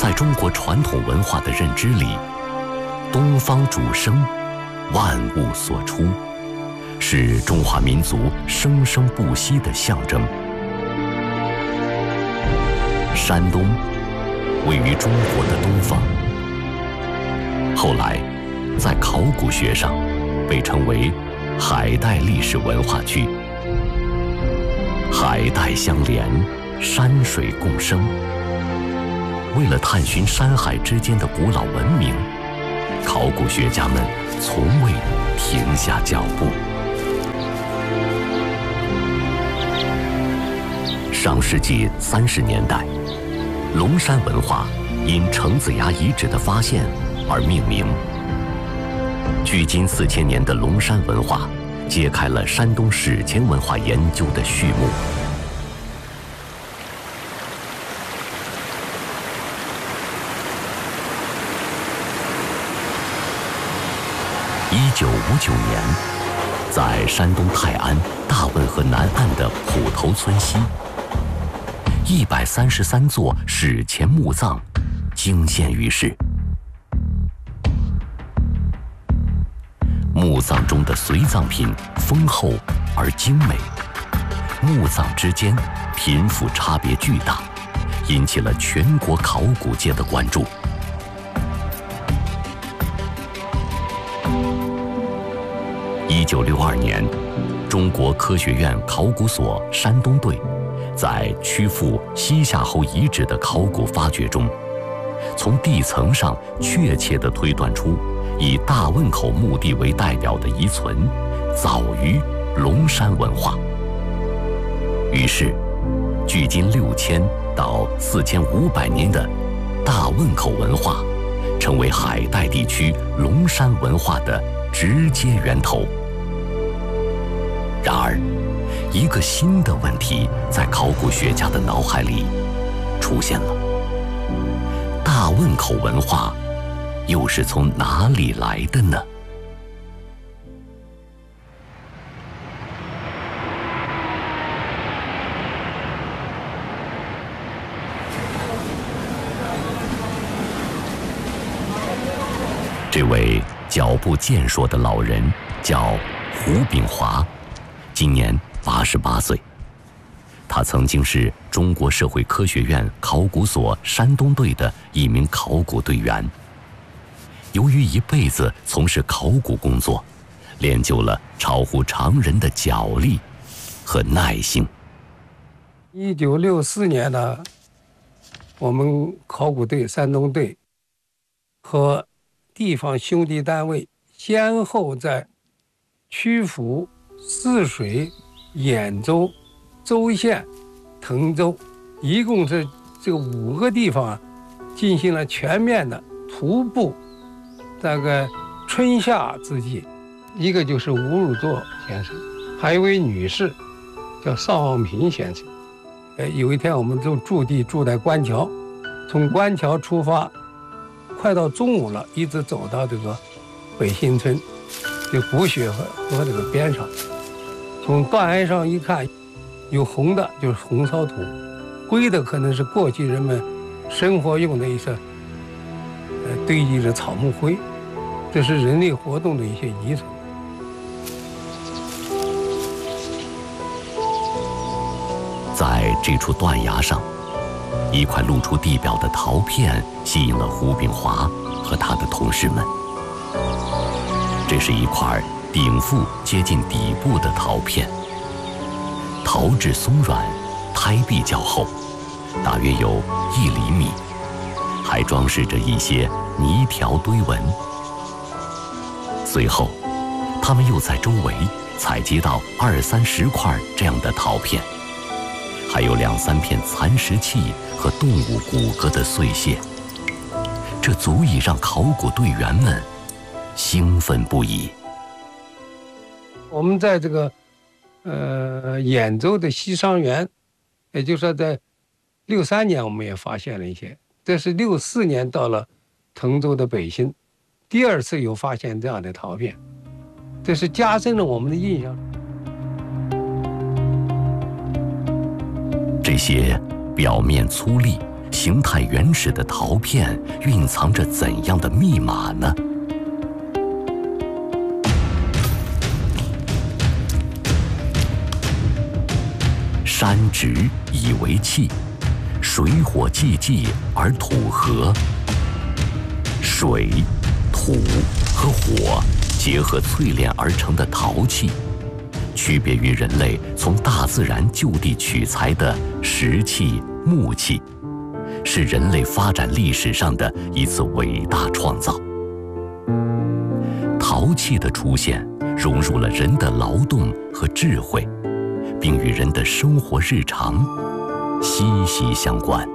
在中国传统文化的认知里，东方主生，万物所出，是中华民族生生不息的象征。山东位于中国的东方，后来在考古学上被称为海带历史文化区。海带相连，山水共生。为了探寻山海之间的古老文明，考古学家们从未停下脚步。上世纪30年代，龙山文化因程子崖遗址的发现而命名。距今4000年的龙山文化揭开了山东史前文化研究的序幕。1959年，在山东泰安大汶河南岸的虎头村西，133座史前墓葬惊现于世。墓葬中的随葬品丰厚而精美，墓葬之间贫富差别巨大，引起了全国考古界的关注。1962年，中国科学院考古所山东队在曲阜西夏侯遗址的考古发掘中，从地层上确切地推断出以大汶口墓地为代表的遗存早于龙山文化。于是，距今6000到4500年的大汶口文化，成为海带地区龙山文化的直接源头。然而，一个新的问题在考古学家的脑海里出现了：大汶口文化又是从哪里来的呢？这位脚步健硕的老人叫胡炳华，今年88岁。他曾经是中国社会科学院考古所山东队的一名考古队员。由于一辈子从事考古工作，练就了超乎常人的脚力和耐性。 1964年呢，我们考古队山东队和地方兄弟单位先后在曲阜、泗水、兖州、周县、滕州，一共是这5个地方进行了全面的徒步，大概春夏之际。一个就是吴汝作先生，还有一位女士叫邵望平先生。有一天我们就驻地住在官桥，从官桥出发，快到中午了，一直走到这个北新村，就古雪河这个边上。从断崖上一看，有红的就是红烧土，灰的可能是过去人们生活用的一些堆积着草木灰，这是人类活动的一些遗存。 在这处断崖上，一块露出地表的陶片吸引了胡炳华和他的同事们。这是一块顶腹接近底部的陶片，陶质松软，胎壁较厚，大约有1厘米，还装饰着一些泥条堆纹。随后，他们又在周围采集到20-30块这样的陶片，还有2-3片蚕食器和动物骨骼的碎屑，这足以让考古队员们兴奋不已。 我们在这个兖州的西商园，也就是说在63年我们也发现了一些，这是64年到了滕州的北新，第2次有发现这样的陶片，这是加深了我们的印象。 这些表面粗粝、 形态原始的陶片蕴藏着怎样的密码呢？山直以为器，水火既济而土和。水、土和火结合淬炼而成的陶器，区别于人类从大自然就地取材的石器、木器，是人类发展历史上的一次伟大创造。陶器的出现融入了人的劳动和智慧，并与人的生活日常息息相关。